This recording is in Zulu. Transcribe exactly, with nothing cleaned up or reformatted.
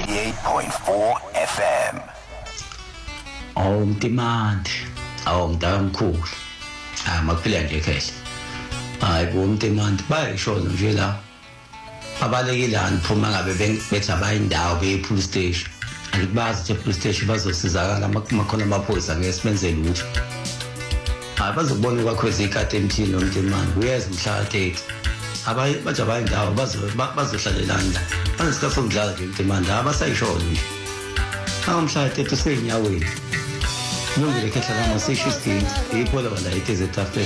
ninety-eight point four F M. Oh Mtimandi, awu mdala mkhulu. Ah makuphila nje khehla. Hayi bo Mtimandi bayisho nje la. Abalekile aniphuma ngabe bethi abayindawo be police station. Alibazi nje police station bazosizakala makhona amaphoyisa ngesibenzele ukuthi. Hayi bazobona kwakhweza ikati emthini noMtimandi. Uyeza mhla thirty. Abaye bathi abayindawo bazo bazohlalelana la. Banesikhathi somdlalo nje Mtimandi abasayisho nje. Awumhla thirty seyinyaweni. Nongile khehla lama session state iphola bala ithe zetafet